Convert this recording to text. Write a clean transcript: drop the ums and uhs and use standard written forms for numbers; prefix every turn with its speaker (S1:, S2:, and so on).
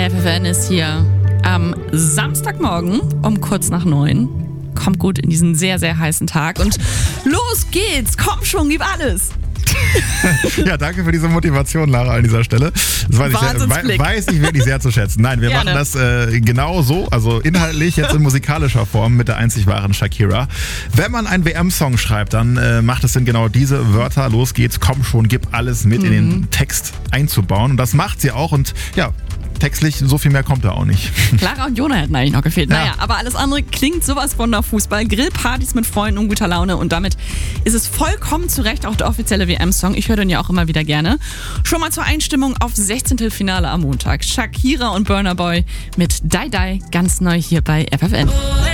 S1: FFN ist hier am Samstagmorgen um kurz nach 9. Kommt gut in diesen sehr, sehr heißen Tag. Und los geht's! Komm schon, gib alles!
S2: Ja, danke für diese Motivation, Lara, an dieser Stelle. Das weiß ich wirklich sehr zu schätzen. Nein, wir
S1: Gerne.
S2: machen das genau so, also inhaltlich jetzt in musikalischer Form mit der einzig wahren Shakira. Wenn man einen WM-Song schreibt, dann macht es Sinn, genau diese Wörter, los geht's, komm schon, gib alles mit in den Text einzubauen. Und das macht sie auch und ja, textlich, so viel mehr kommt da auch nicht.
S1: Clara und Jona hätten eigentlich noch gefehlt.
S2: Ja.
S1: Naja, aber alles andere klingt sowas von nach Fußball. Grillpartys mit Freunden und guter Laune. Und damit ist es vollkommen zu Recht auch der offizielle WM-Song. Ich höre den ja auch immer wieder gerne. Schon mal zur Einstimmung auf 16. Finale am Montag. Shakira und Burna Boy mit Die Die, ganz neu hier bei FFN.